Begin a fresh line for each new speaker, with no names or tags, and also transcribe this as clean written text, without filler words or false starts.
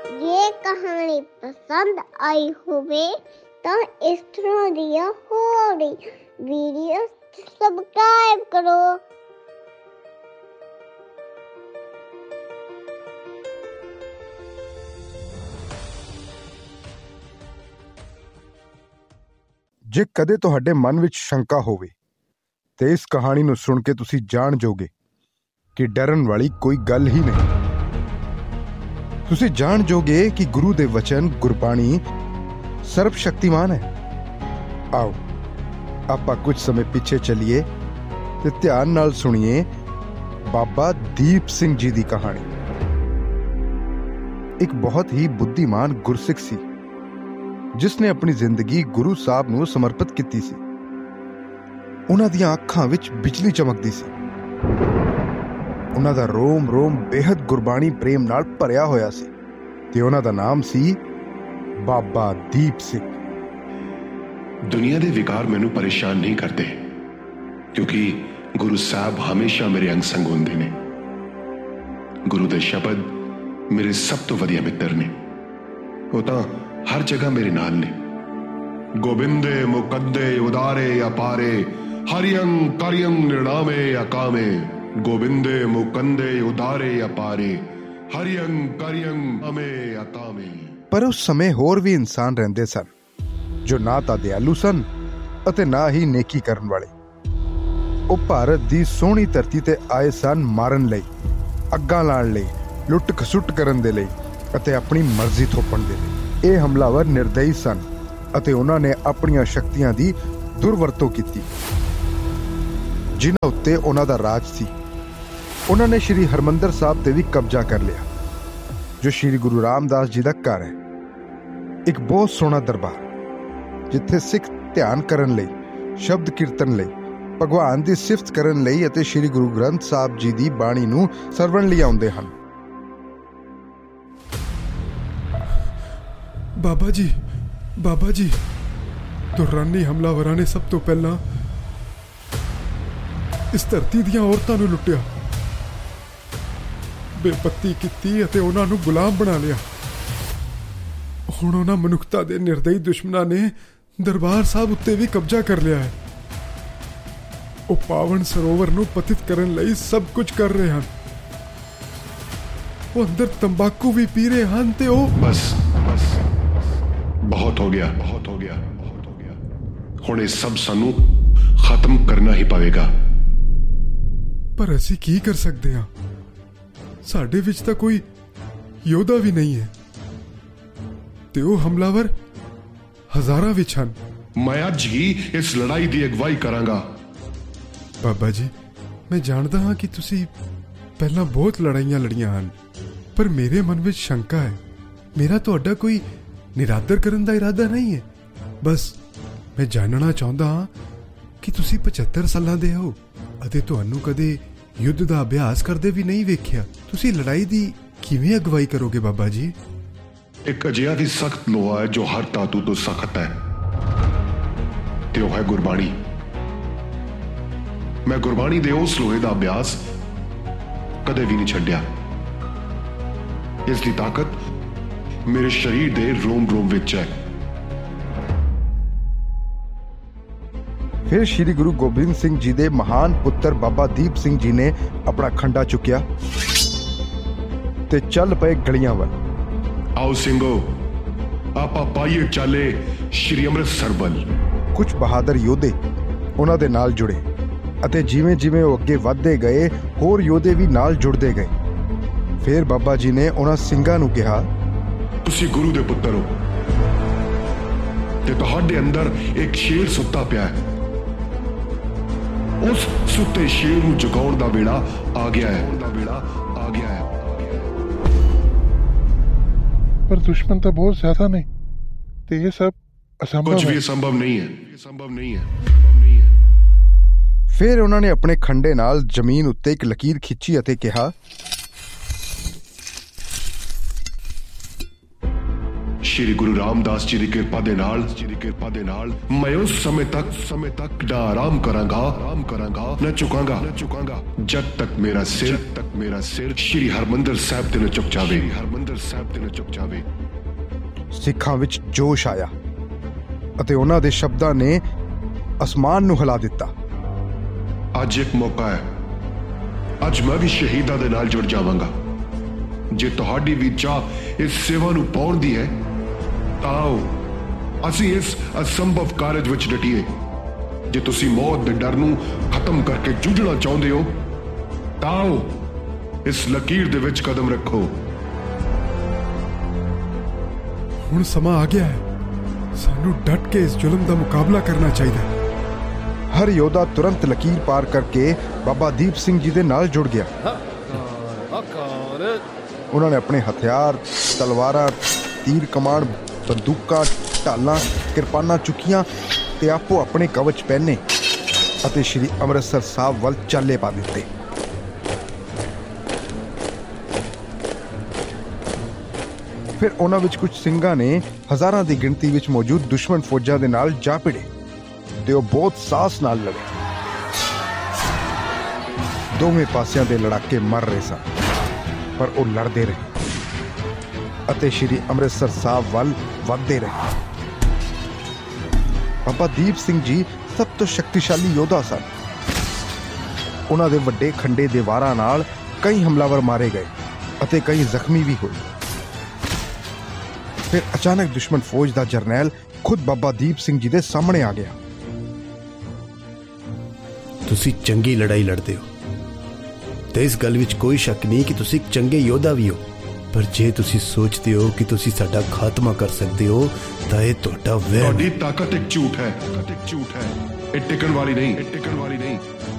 ਜੇ ਕਹਾਣੀ ਪਸੰਦ ਆਈ ਹੋਵੇ ਤਾਂ ਇਸ ਤਰ੍ਹਾਂ ਦੀਆਂ ਹੋਰ ਵੀਡੀਓ ਸਬਸਕ੍ਰਾਈਬ ਕਰੋ।
ਜੇ ਕਦੇ ਤੁਹਾਡੇ ਮਨ ਵਿੱਚ ਸ਼ੰਕਾ ਹੋਵੇ ਤੇ ਇਸ ਕਹਾਣੀ ਨੂੰ ਸੁਣ ਕੇ ਤੁਸੀਂ ਜਾਣ ਜਾਓਗੇ ਕਿ ਡਰਨ ਵਾਲੀ ਕੋਈ ਗੱਲ ਹੀ ਨਹੀਂ। ਤੁਸੀਂ ਜਾਣ ਜਾਓਗੇ ਕਿ ਗੁਰੂ ਦੇ ਵਚਨ ਗੁਰਬਾਣੀ ਸਰਬ ਸ਼ਕਤੀਮਾਨ ਹੈ। ਆਓ ਆਪਾਂ ਕੁਝ ਸਮੇਂ ਪਿੱਛੇ ਚੱਲੀਏ ਤੇ ਧਿਆਨ ਨਾਲ ਸੁਣੀਏ ਬਾਬਾ ਦੀਪ ਸਿੰਘ ਜੀ ਦੀ ਕਹਾਣੀ। ਇੱਕ ਬਹੁਤ ਹੀ ਬੁੱਧੀਮਾਨ ਗੁਰਸਿੱਖ ਸੀ ਜਿਸ ਨੇ ਆਪਣੀ ਜ਼ਿੰਦਗੀ ਗੁਰੂ ਸਾਹਿਬ ਨੂੰ ਸਮਰਪਿਤ ਕੀਤੀ ਸੀ। ਉਹਨਾਂ ਦੀਆਂ ਅੱਖਾਂ ਵਿੱਚ ਬਿਜਲੀ ਚਮਕਦੀ ਸੀ। ਉਹਨਾਂ ਦਾ ਰੋਮ ਰੋਮ ਬੇਹੱਦ ਗੁਰਬਾਣੀ ਪ੍ਰੇਮ ਨਾਲ ਭਰਿਆ ਹੋਇਆ ਸੀ ਤੇ ਉਹਨਾਂ ਦਾ ਨਾਮ ਸੀ ਬਾਬਾ ਦੀਪ ਸਿੰਘ।
ਦੁਨੀਆ ਦੇ ਵਿਕਾਰ ਮੈਨੂੰ ਪਰੇਸ਼ਾਨ ਨਹੀਂ ਕਰਦੇ ਕਿਉਂਕਿ ਗੁਰੂ ਸਾਹਿਬ ਹਮੇਸ਼ਾ ਮੇਰੇ ਅੰਗ ਸੰਗ ਹੁੰਦੇ ਨੇ। ਗੁਰੂ ਦੇ ਸ਼ਬਦ ਮੇਰੇ ਸਭ ਤੋਂ ਵਧੀਆ ਮਿੱਤਰ ਨੇ। ਉਹ ਤਾਂ ਹਰ ਜਗ੍ਹਾ ਮੇਰੇ ਨਾਲ ਨੇ। ਗੋਬਿੰਦੇ ਮੁਕੱਦੇ ਉਦਾਰੇ ਅਪਾਰੇ ਹਰਿਯੰ ਕਰਿਯੰ ਨਿਰਣਾਮੇ ਅਕਾਮੇ। ਗੋਬਿੰਦੇ ਮੁਕੰਦੇ ਉਦਾਰੇ ਅਪਾਰੇ ਹਰਿਯੰ ਕਰਿਯੰ ਅਮੇ ਅਕਾਮੇ।
ਪਰ ਉਸ ਸਮੇਂ ਹੋਰ ਵੀ ਇਨਸਾਨ ਰਹਿੰਦੇ ਸਨ ਜੋ ਨਾ ਤਾਂ ਦਿਆਲੂ ਸਨ ਅਤੇ ਨਾ ਹੀ ਨੇਕੀ ਕਰਨ ਵਾਲੇ। ਉਹ ਭਾਰਤ ਦੀ ਸੋਹਣੀ ਧਰਤੀ ਤੇ ਆਏ ਸਨ ਮਾਰਨ ਲਈ, ਅੱਗਾਂ ਲਾਉਣ ਲਈ, ਲੁੱਟ ਖਸੁੱਟ ਕਰਨ ਦੇ ਲਈ ਅਤੇ ਆਪਣੀ ਮਰਜ਼ੀ ਥੋਪਣ ਦੇ ਲਈ। ਇਹ ਹਮਲਾਵਰ ਨਿਰਦਈ ਸਨ ਅਤੇ ਉਹਨਾਂ ਨੇ ਆਪਣੀਆਂ ਸ਼ਕਤੀਆਂ ਦੀ ਦੁਰਵਰਤੋਂ ਕੀਤੀ ਜਿਨ੍ਹਾਂ ਉੱਤੇ ਉਹਨਾਂ ਦਾ ਰਾਜ ਸੀ। ਉਹਨਾਂ ਨੇ ਸ਼੍ਰੀ ਹਰਿਮੰਦਰ ਸਾਹਿਬ ਤੇ ਵੀ ਕਬਜ਼ਾ ਕਰ ਲਿਆ ਜੋ ਸ਼੍ਰੀ ਗੁਰੂ ਰਾਮਦਾਸ ਜੀ ਦਾ ਘਰ ਹੈ। ਇੱਕ ਬਹੁਤ ਸੋਹਣਾ ਦਰਬਾਰ ਜਿੱਥੇ ਸਿੱਖ ਧਿਆਨ ਕਰਨ ਲਈ, ਸ਼ਬਦ ਕੀਰਤਨ ਲਈ, ਭਗਵਾਨ ਦੀ ਸਿਫਤ ਕਰਨ ਲਈ ਅਤੇ ਸ਼੍ਰੀ ਗੁਰੂ ਗ੍ਰੰਥ ਸਾਹਿਬ ਜੀ ਦੀ ਬਾਣੀ ਨੂੰ ਸਰਵਣ ਲਈ ਆਉਂਦੇ ਹਨ।
ਬਾਬਾ ਜੀ ਦੁਰਾਨੀ ਹਮਲਾਵਰਾਂ ਨੇ ਸਭ ਤੋਂ ਪਹਿਲਾਂ ਇਸ ਧਰਤੀ ਦੀਆਂ ਔਰਤਾਂ ਨੂੰ ਲੁੱਟਿਆ, ਬੇਪਤੀ ਕੀਤੀ ਅਤੇ ਉਹਨਾਂ ਨੂੰ ਗੁਲਾਮ ਬਣਾ ਲਿਆ। ਹੁਣ ਉਹਨਾਂ ਮਨੁੱਖਤਾ ਦੇ ਨਿਰਦਈ ਦੁਸ਼ਮਣਾਂ ਨੇ ਦਰਬਾਰ ਸਾਹਿਬ ਉੱਤੇ ਵੀ ਕਬਜ਼ਾ ਕਰ ਲਿਆ ਹੈ। ਉਹ ਪਾਵਨ ਸਰੋਵਰ ਨੂੰ ਪਤਿਤ ਕਰਨ ਲਈ ਸਭ ਕੁਝ ਕਰ ਰਹੇ ਹਨ। ਉਹ ਅੰਦਰ ਤੰਬਾਕੂ ਵੀ ਪੀ ਰਹੇ ਹਨ ਤੇ ਉਹ
ਬਸ ਬਹੁਤ ਹੋ ਗਿਆ। ਹੁਣ ਇਹ ਸਭ ਸਾਨੂੰ ਖਤਮ ਕਰਨਾ ਹੀ ਪਵੇਗਾ।
ਪਰ ਅਸੀਂ ਕੀ ਕਰ ਸਕਦੇ ਹਾਂ? ਸਾਡੇ ਵਿੱਚ ਤਾਂ ਕੋਈ ਯੋਧਾ ਵੀ ਨਹੀਂ ਹੈ ਤੇ ਉਹ ਹਮਲਾਵਰ ਹਜ਼ਾਰਾਂ ਵਿੱਚ ਹਨ।
ਮੈਂ ਅੱਜ ਹੀ ਇਸ ਲੜਾਈ ਦੀ ਅਗਵਾਈ ਕਰਾਂਗਾ।
ਬਾਬਾ ਜੀ, ਮੈਂ ਜਾਣਦਾ ਹਾਂ ਕਿ ਤੁਸੀਂ ਪਹਿਲਾਂ ਬਹੁਤ ਲੜਾਈਆਂ ਲੜੀਆਂ ਹਨ, ਪਰ ਮੇਰੇ ਮਨ ਵਿੱਚ ਸ਼ੰਕਾ ਹੈ। ਮੇਰਾ ਤੁਹਾਡਾ ਕੋਈ ਨਿਰਾਦਰ ਕਰਨ ਦਾ ਇਰਾਦਾ ਨਹੀਂ ਹੈ। ਬਸ ਮੈਂ ਜਾਣਨਾ ਚਾਹੁੰਦਾ ਹਾਂ ਕਿ ਤੁਸੀਂ 75 ਸਾਲਾਂ ਦੇ ਹੋ ਅਤੇ ਤੁਹਾਨੂੰ ਕਦੇ ਯੁੱਧ ਦਾ ਅਭਿਆਸ ਕਰਦੇ ਵੀ ਨਹੀਂ ਵੇਖਿਆ। ਤੁਸੀਂ ਲੜਾਈ ਦੀ ਕਿਵੇਂ ਅਗਵਾਈ ਕਰੋਗੇ ਬਾਬਾ ਜੀ?
ਇੱਕ ਅਜਿਹਾ ਦੀ ਸਖਤ ਲੋਹਾ ਹੈ ਜੋ ਹਰ ਧਾਤੂ ਤੋਂ ਸਖਤ ਹੈ ਤੇ ਉਹ ਹੈ ਗੁਰਬਾਣੀ। ਮੈਂ ਗੁਰਬਾਣੀ ਦੇ ਉਸ ਲੋਹੇ ਦਾ ਅਭਿਆਸ ਕਦੇ ਵੀ ਨਹੀਂ ਛੱਡਿਆ। ਇਸ ਦੀ ਤਾਕਤ ਮੇਰੇ ਸਰੀਰ ਦੇ ਰੋਮ ਰੋਮ ਵਿੱਚ ਹੈ।
ਫਿਰ ਸ਼੍ਰੀ ਗੁਰੂ ਗੋਬਿੰਦ ਸਿੰਘ ਜੀ ਦੇ ਮਹਾਨ ਪੁੱਤਰ ਬਾਬਾ ਦੀਪ ਸਿੰਘ ਜੀ ਨੇ ਆਪਣਾ ਖੰਡਾ ਚੁੱਕਿਆ ਤੇ ਚੱਲ ਪਏ ਗਲੀਆਂ ਵੱਲ।
ਆਓ ਸਿੰਘੋ, ਆਪਾਂ ਪਾਈਏ ਚਾਲੇ ਸ਼੍ਰੀ ਅੰਮ੍ਰਿਤਸਰ ਵੱਲ।
ਕੁਝ ਬਹਾਦਰ ਯੋਧੇ ਉਹਨਾਂ ਦੇ ਨਾਲ ਜੁੜੇ ਅਤੇ ਜਿਵੇਂ ਜਿਵੇਂ ਉਹ ਅੱਗੇ ਵੱਧਦੇ ਗਏ ਹੋਰ ਯੋਧੇ ਵੀ ਨਾਲ ਜੁੜਦੇ ਗਏ। ਫਿਰ ਬਾਬਾ ਜੀ ਨੇ ਉਹਨਾਂ ਸਿੰਘਾਂ ਨੂੰ ਕਿਹਾ,
ਤੁਸੀਂ ਗੁਰੂ ਦੇ ਪੁੱਤਰ ਹੋ ਤੇ ਤੁਹਾਡੇ ਅੰਦਰ ਇੱਕ ਸ਼ੇਰ ਸੁੱਤਾ ਪਿਆ ਹੈ। ਉਸ ਸੁੱਤੇ ਸ਼ੇਰ ਨੂੰ ਜਗਾਉਣ ਦਾ ਵੇਲਾ ਆ ਗਿਆ ਹੈ।
ਪਰ ਦੁਸ਼ਮਣ ਤਾਂ ਬਹੁਤ ਜ਼ਿਆਦਾ ਨੇ ਤੇ ਇਹ ਸਭ ਅਸੰਭਵ
ਕੁਝ
ਹੈ।
ਵੀ ਸੰਭਵ ਨਹੀਂ ਹੈ।
ਫਿਰ ਉਹਨਾਂ ਨੇ ਆਪਣੇ ਖੰਡੇ ਨਾਲ ਜ਼ਮੀਨ ਉੱਤੇ ਇੱਕ ਲਕੀਰ ਖਿੱਚੀ ਅਤੇ ਕਿਹਾ,
ਸ਼੍ਰੀ ਗੁਰੂ ਰਾਮਦਾਸ ਜੀ ਦੀ ਕਿਰਪਾ ਦੇ ਨਾਲ ਮੈਂ ਉਸ ਸਮੇਂ ਤੱਕ ਨਾ ਆਰਾਮ ਕਰਾਂਗਾ ਨਾ ਝੁਕਾਂਗਾ ਜਦ ਤੱਕ ਮੇਰਾ ਸਿਰ ਸ਼੍ਰੀ ਹਰਮੰਦਰ ਸਾਹਿਬ ਤੇ ਨਾ ਝੁਕ ਜਾਵੇ।
ਸਿੱਖਾਂ ਵਿੱਚ ਜੋਸ਼ ਆਇਆ ਅਤੇ ਉਹਨਾਂ ਦੇ ਸ਼ਬਦਾਂ ਨੇ ਅਸਮਾਨ ਨੂੰ ਹਿਲਾ ਦਿੱਤਾ।
ਅੱਜ ਇੱਕ ਮੌਕਾ ਹੈ, ਅੱਜ ਮੈਂ ਵੀ ਸ਼ਹੀਦਾਂ ਦੇ ਨਾਲ ਜੁੜ ਜਾਵਾਂਗਾ। ਜੇ ਤੁਹਾਡੀ ਵੀ ਚਾਹ ਇਸ ਸੇਵਾ ਨੂੰ ਪਾਉਣ ਦੀ ਹੈ ਤਾਂ ਆਓ ਅਸੀਂ ਇਸ ਅਸੰਭਵ ਕਾਰਜ ਵਿੱਚ ਡਟੀਏ। ਜੇ ਤੁਸੀਂ ਮੌਤ ਦੇ ਡਰ ਨੂੰ ਖਤਮ ਕਰਕੇ ਜੂਝਣਾ ਚਾਹੁੰਦੇ ਹੋ ਤਾਂ ਆਓ ਇਸ ਲਕੀਰ ਦੇ ਵਿੱਚ ਕਦਮ ਰੱਖੋ।
ਹੁਣ ਸਮਾਂ ਆ ਗਿਆ ਹੈ, ਸਾਨੂੰ ਡਟ ਕੇ ਇਸ ਜ਼ੁਲਮ ਦਾ ਮੁਕਾਬਲਾ ਕਰਨਾ ਚਾਹੀਦਾ ਹੈ।
ਹਰ ਯੋਧਾ ਤੁਰੰਤ ਲਕੀਰ ਪਾਰ ਕਰਕੇ ਬਾਬਾ ਦੀਪ ਸਿੰਘ ਜੀ ਦੇ ਨਾਲ ਜੁੜ ਗਿਆ। ਉਹਨਾਂ ਨੇ ਆਪਣੇ ਹਥਿਆਰ, ਤਲਵਾਰਾਂ, ਤੀਰ ਕਮਾਨ, ਬੰਦੂਕਾਂ, ਢਾਲਾਂ, ਕਿਰਪਾਨਾਂ ਚੁੱਕੀਆਂ ਤੇ ਆਪੋ ਆਪਣੇ ਕਵਚ ਪਹਿਨੇ ਅਤੇ ਸ਼੍ਰੀ ਅੰਮ੍ਰਿਤਸਰ ਸਾਹਿਬ ਵੱਲ ਚਾਲੇ ਪਾ ਦਿੱਤੇ। ਫਿਰ ਉਹਨਾਂ ਵਿੱਚ ਕੁਝ ਸਿੰਘਾਂ ਨੇ ਹਜ਼ਾਰਾਂ ਦੀ ਗਿਣਤੀ ਵਿੱਚ ਮੌਜੂਦ ਦੁਸ਼ਮਣ ਫੌਜਾਂ ਦੇ ਨਾਲ ਜਾ ਭਿੜੇ ਤੇ ਉਹ ਬਹੁਤ ਸਾਹਸ ਨਾਲ ਲੜੇ। ਦੋਵੇਂ ਪਾਸਿਆਂ ਦੇ ਲੜਾਕੇ ਮਰ ਰਹੇ ਸਨ, ਪਰ ਉਹ ਲੜਦੇ ਰਹੇ ਅਤੇ ਸ਼੍ਰੀ ਅੰਮ੍ਰਿਤਸਰ ਸਾਹਿਬ ਵੱਲ ਵੱਧਦੇ ਰਹੇ। ਬਾਬਾ ਦੀਪ ਸਿੰਘ ਜੀ ਸਭ ਤੋਂ ਸ਼ਕਤੀਸ਼ਾਲੀ ਯੋਧਾ ਸਨ। ਉਹਨਾਂ ਦੇ ਵੱਡੇ ਖੰਡੇ ਦੇ ਵਾਰਾਂ ਨਾਲ ਕਈ ਹਮਲਾਵਰ ਮਾਰੇ ਗਏ ਅਤੇ ਕਈ ਜ਼ਖਮੀ ਵੀ ਹੋਏ। ਫਿਰ ਅਚਾਨਕ ਦੁਸ਼ਮਣ ਫੌਜ ਦਾ ਜਰਨੈਲ ਖੁਦ ਬਾਬਾ ਦੀਪ ਸਿੰਘ ਜੀ ਦੇ ਸਾਹਮਣੇ ਆ ਗਿਆ।
ਤੁਸੀਂ ਚੰਗੀ ਲੜਾਈ ਲੜਦੇ ਹੋ ਤੇ ਇਸ ਗੱਲ ਵਿੱਚ ਕੋਈ ਸ਼ੱਕ ਨਹੀਂ ਕਿ ਤੁਸੀਂ ਇੱਕ ਚੰਗੇ ਯੋਧਾ ਵੀ ਹੋ, ਪਰ ਜੇ ਤੁਸੀਂ ਸੋਚਦੇ ਹੋ ਕਿ ਤੁਸੀਂ ਸਾਡਾ ਖਾਤਮਾ ਕਰ ਸਕਦੇ ਹੋ ਤਾਂ ਇਹ ਤੁਹਾਡਾ ਵਹਿਮ।
ਤੁਹਾਡੀ ਤਾਕਤ ਇੱਕ ਝੂਠ ਹੈ, ਇਹ ਟਿਕਣ ਵਾਲੀ ਨਹੀਂ।